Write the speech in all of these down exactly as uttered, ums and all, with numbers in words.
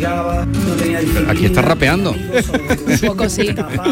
Aquí está rapeando. Un poco sí.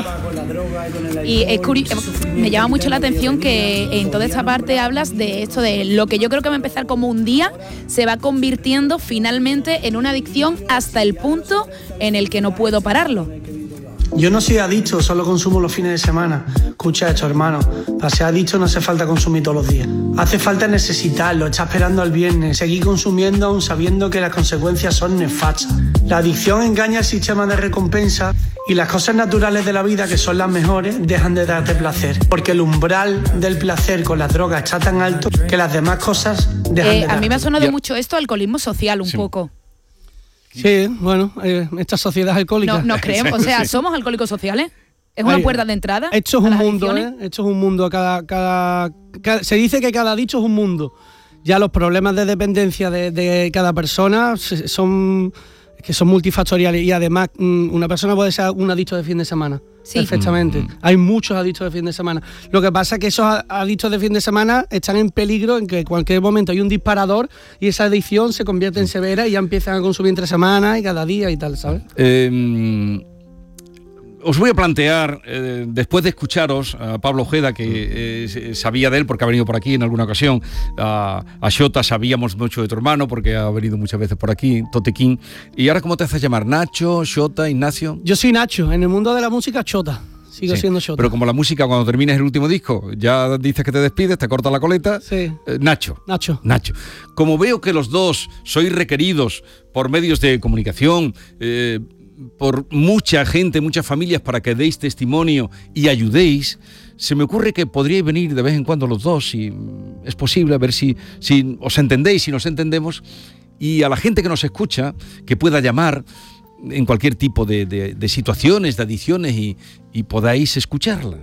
Y es curioso, me llama mucho la atención que en toda esta parte hablas de esto, de lo que yo creo que va a empezar como un día, se va convirtiendo finalmente en una adicción hasta el punto en el que no puedo pararlo. Yo no soy adicto, solo consumo los fines de semana. Escucha esto, hermano. Para ser adicto no hace falta consumir todos los días. Hace falta necesitarlo, estar esperando al viernes, seguir consumiendo aún sabiendo que las consecuencias son nefastas. La adicción engaña el sistema de recompensa y las cosas naturales de la vida, que son las mejores, dejan de darte placer. Porque el umbral del placer con las drogas está tan alto que las demás cosas dejan eh, de darte. A mí me ha sonado ya. mucho esto, alcoholismo social, un sí. poco. Sí, bueno, eh, esta sociedad alcohólica. No, nos creemos, o sea, ¿somos alcohólicos sociales? ¿Es una Ay, puerta de entrada? Esto es un mundo, ¿eh? Esto es un mundo. Cada, cada, cada, se dice que cada dicho es un mundo. Ya los problemas de dependencia de, de cada persona son, que son multifactoriales y además una persona puede ser un adicto de fin de semana. Sí. Perfectamente. Mm. Hay muchos adictos de fin de semana. Lo que pasa es que esos adictos de fin de semana están en peligro en que en cualquier momento hay un disparador y esa adicción se convierte en severa y ya empiezan a consumir entre semanas y cada día y tal, ¿sabes? Eh, os voy a plantear, eh, después de escucharos a Pablo Ojeda, que eh, sabía de él porque ha venido por aquí en alguna ocasión, a, a Xota sabíamos mucho de tu hermano porque ha venido muchas veces por aquí, Totequín. ¿Y ahora cómo te haces llamar? ¿Nacho, Xota, Ignacio? Yo soy Nacho, en el mundo de la música Xota. Sigo sí, siendo Xota. Pero como la música, cuando termines el último disco, ya dices que te despides, te cortas la coleta. Sí. Eh, Nacho. Nacho. Nacho. Como veo que los dos sois requeridos por medios de comunicación, eh, por mucha gente, muchas familias, para que deis testimonio y ayudéis, se me ocurre que podríais venir de vez en cuando los dos, si es posible, a ver si, si os entendéis, si nos entendemos, y a la gente que nos escucha, que pueda llamar en cualquier tipo de, de, de situaciones, de adicciones, y, y podáis escucharla.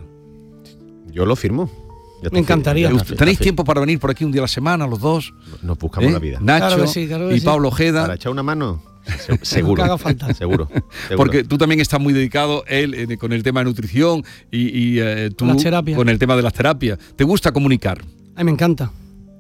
Yo lo firmo. Me encantaría. Firmo. ¿Tenéis tiempo para venir por aquí un día a la semana, los dos? Nos buscamos ¿Eh? la vida. Nacho claro que sí, claro que y sí. Pablo Ojeda. Para echar una mano. Seguro, haga falta. seguro, seguro. Porque tú también estás muy dedicado, él, eh, con el tema de nutrición y, y eh, tú con el tema de las terapias. ¿Te gusta comunicar? Ay, me encanta.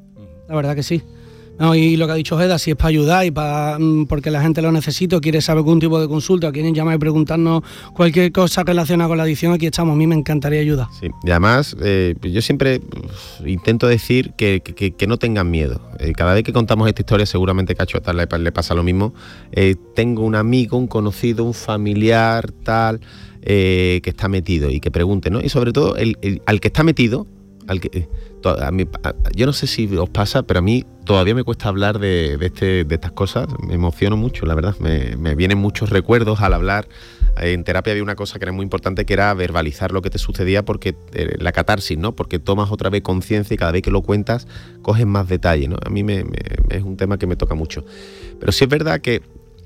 La verdad que sí. No, y lo que ha dicho Ojeda, si es para ayudar y para porque la gente lo necesita, quiere saber algún tipo de consulta, quieren llamar y preguntarnos cualquier cosa relacionada con la adicción, aquí estamos. A mí me encantaría ayudar. Sí, y además eh, yo siempre intento decir que, que, que no tengan miedo. Eh, cada vez que contamos esta historia, seguramente que a Xota le, le pasa lo mismo. Eh, tengo un amigo, un conocido, un familiar, tal, eh, que está metido y que pregunte, ¿no? Y sobre todo, el, el, al que está metido, al que... Eh, A mí, a, yo no sé si os pasa, pero a mí todavía me cuesta hablar de, de, este, de estas cosas. Me emociono mucho, la verdad. Me, me vienen muchos recuerdos al hablar. En terapia había una cosa que era muy importante, que era verbalizar lo que te sucedía, porque eh, la catarsis, ¿no? Porque tomas otra vez conciencia y cada vez que lo cuentas coges más detalle, ¿no? A mí me, me, es un tema que me toca mucho. Pero sí es verdad que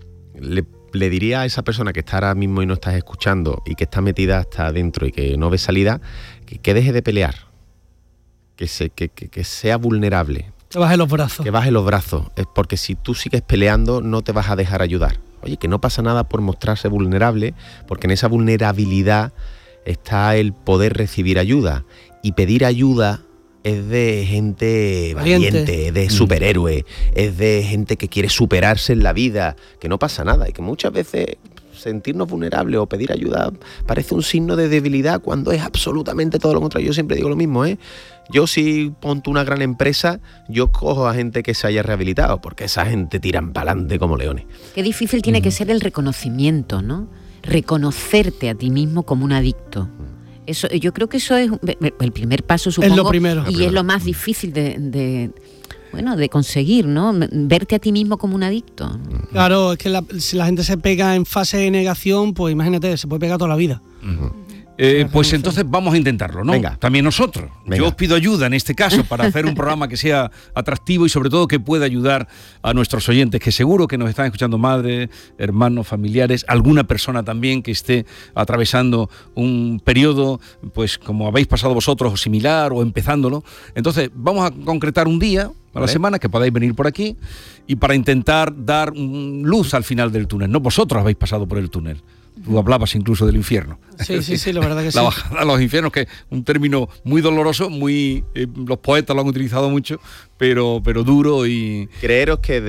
le, le diría a esa persona que está ahora mismo y no estás escuchando y que está metida hasta adentro y que no ve salida, que, que deje de pelear. Que, se, que, que, que sea vulnerable. Que baje los brazos. Que baje los brazos. Es porque si tú sigues peleando, no te vas a dejar ayudar. Oye, que no pasa nada por mostrarse vulnerable, porque en esa vulnerabilidad está el poder recibir ayuda. Y pedir ayuda es de gente valiente, valiente es de superhéroe, mm. es de gente que quiere superarse en la vida, que no pasa nada y que muchas veces sentirnos vulnerables o pedir ayuda parece un signo de debilidad cuando es absolutamente todo lo contrario. Yo siempre digo lo mismo, ¿eh? Yo si pongo una gran empresa, yo cojo a gente que se haya rehabilitado, porque esa gente tiran para adelante como leones. Qué difícil tiene mm. que ser el reconocimiento, ¿no? Reconocerte a ti mismo como un adicto. Eso, yo creo que eso es el primer paso, supongo. Es lo primero. Y primero. es lo más difícil de... de bueno, de conseguir, ¿no? Verte a ti mismo como un adicto. Claro, es que la, si la gente se pega en fase de negación, pues imagínate, se puede pegar toda la vida. Uh-huh. Eh, pues entonces vamos a intentarlo, ¿no? Venga. También nosotros. Venga. Yo os pido ayuda en este caso para hacer un programa que sea atractivo y sobre todo que pueda ayudar a nuestros oyentes, que seguro que nos están escuchando madres, hermanos, familiares, alguna persona también que esté atravesando un periodo, pues como habéis pasado vosotros, o similar, o empezándolo. Entonces vamos a concretar un día a la ¿Vale? semana que podáis venir por aquí y para intentar dar luz al final del túnel. No, vosotros habéis pasado por el túnel. Tú hablabas incluso del infierno. Sí, sí, sí, la verdad que sí. La bajada a los infiernos, que es un término muy doloroso, muy eh, los poetas lo han utilizado mucho, pero, pero duro y... Creeros que